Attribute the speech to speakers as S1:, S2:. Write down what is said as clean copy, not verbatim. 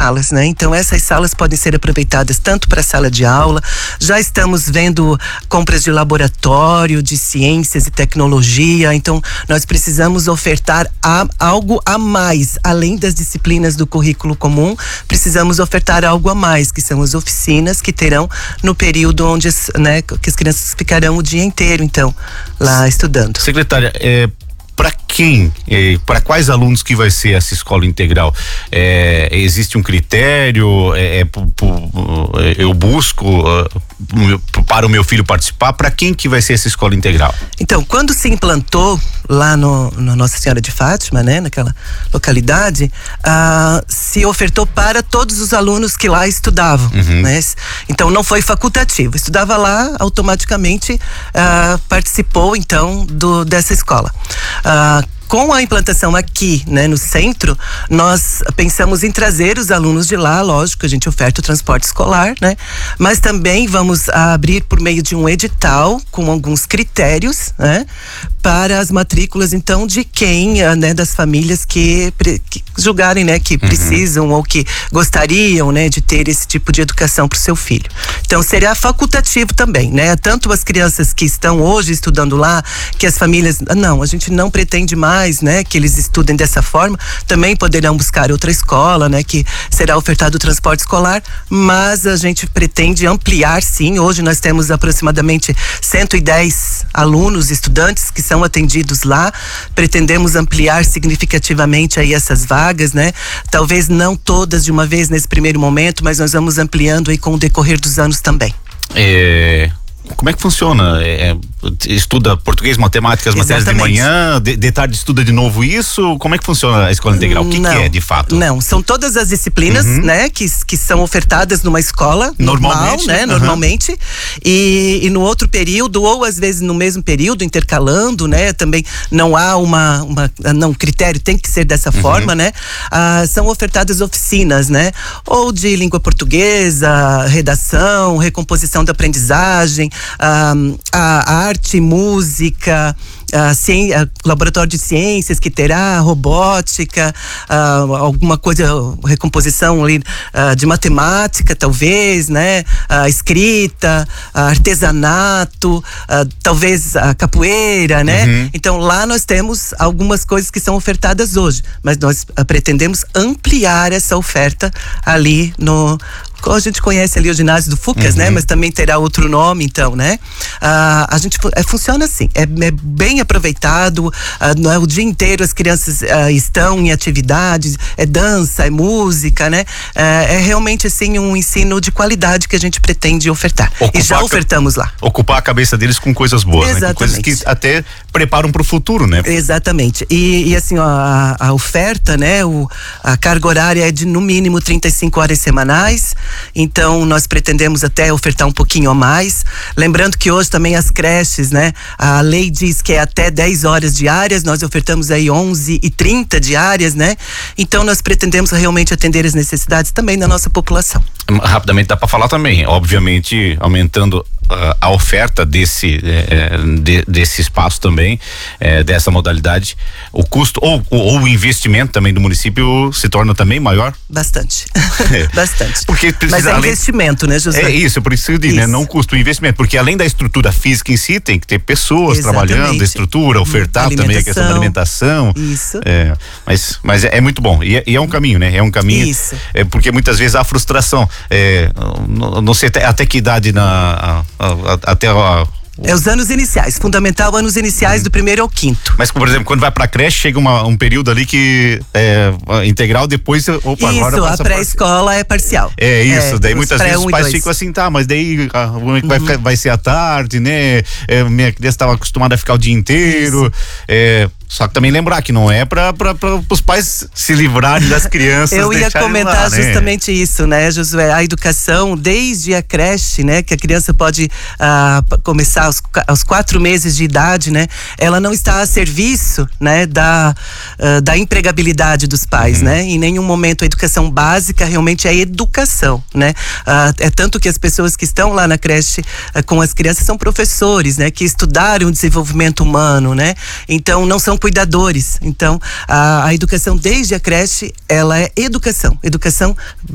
S1: salas, né? Então essas salas podem ser aproveitadas tanto para a sala de aula. Já estamos vendo compras de laboratório, de ciências e tecnologia. Então nós precisamos ofertar algo a mais, além das disciplinas do currículo comum. Precisamos ofertar algo a mais, que são as oficinas que terão no período onde que as crianças ficarão o dia inteiro, então, lá estudando.
S2: Secretária, para quem, para quais alunos que vai ser essa escola integral? Existe um critério? Eu busco para o meu filho participar? Para quem que vai ser essa escola integral?
S1: Então, quando se implantou lá no Nossa Senhora de Fátima, né, naquela localidade, se ofertou para todos os alunos que lá estudavam, né? Então não foi facultativo, estudava lá, automaticamente participou então dessa escola. Com a implantação aqui, né, no centro, nós pensamos em trazer os alunos de lá, lógico, a gente oferta o transporte escolar, né? Mas também vamos abrir por meio de um edital com alguns critérios, né? Para as matrículas, então, de quem, né, das famílias que julgarem, né, que precisam ou que gostariam, né, de ter esse tipo de educação para o seu filho. Então, será facultativo também, né? Tanto as crianças que estão hoje estudando lá, que as famílias, não, a gente não pretende mais, né, que eles estudem dessa forma, também poderão buscar outra escola, né, que será ofertado o transporte escolar, mas a gente pretende ampliar, sim. Hoje nós temos aproximadamente 110 alunos, estudantes que são atendidos lá. Pretendemos ampliar significativamente aí essas vagas, né? Talvez não todas de uma vez nesse primeiro momento, mas nós vamos ampliando aí com o decorrer dos anos também.
S2: Como é que funciona? Estuda português, matemática, as matérias de manhã, de tarde estuda de novo isso? Como é que funciona a escola integral? O que é, de fato?
S1: Não, são todas as disciplinas, né, que são ofertadas numa escola normal, né, normalmente, e no outro período, ou às vezes no mesmo período, intercalando, né, também não há não, critério tem que ser dessa forma, né, são ofertadas oficinas, né, ou de língua portuguesa, redação, recomposição da aprendizagem, a arte, música, laboratório de ciências que terá, robótica, alguma coisa, recomposição ali, de matemática, talvez, né? Escrita, artesanato, talvez a capoeira, né? Então lá nós temos algumas coisas que são ofertadas hoje, mas nós pretendemos ampliar essa oferta ali a gente conhece ali o ginásio do Fucas, né? Mas também terá outro nome, então, né? A gente funciona assim, é bem aproveitado, não é o dia inteiro as crianças estão em atividades, é dança, é música, né? É realmente assim um ensino de qualidade que a gente pretende ofertar. E já ofertamos lá.
S2: Ocupar a cabeça deles com coisas boas, né? Com coisas que até preparam para o futuro, né?
S1: Exatamente. E assim, a oferta, né? A carga horária é de no mínimo 35 horas semanais. Então nós pretendemos até ofertar um pouquinho a mais, lembrando que hoje também as creches, né, a lei diz que é até 10 horas diárias, nós ofertamos aí 11h30 diárias, né, então nós pretendemos realmente atender as necessidades também da nossa população.
S2: Rapidamente dá para falar também, obviamente aumentando a oferta desse espaço também, dessa modalidade, o custo ou o investimento também do município se torna também maior?
S1: Bastante. Bastante.
S2: Porque
S1: mas é investimento, né, José?
S2: É isso, por isso que eu digo, né? Não custo, o investimento, porque além da estrutura física em si, tem que ter pessoas trabalhando, estrutura, ofertar também a questão da alimentação.
S1: Isso.
S2: Mas é muito bom, e é um caminho, né? É um caminho.
S1: Isso.
S2: Porque muitas vezes há frustração. Não sei até que idade até
S1: os anos iniciais, fundamental, anos iniciais do 1º ao 5º.
S2: Mas, por exemplo, quando vai pra creche, chega um período ali que integral, depois, agora
S1: a pré-escola é parcial.
S2: Daí muitas vezes os pais ficam assim, mas daí vai ser à tarde, né? Minha criança estava acostumada a ficar o dia inteiro. Só que também lembrar que não é para os pais se livrarem das crianças.
S1: Eu ia comentar justamente isso, né, Josué? A educação, desde a creche, né, que a criança pode começar aos 4 meses de idade, né? Ela não está a serviço, né, da empregabilidade dos pais, né? Em nenhum momento a educação básica realmente é educação, né? É tanto que as pessoas que estão lá na creche com as crianças são professores, né? Que estudaram o desenvolvimento humano, né? Então não são cuidadores. Então a educação desde a creche, ela é educação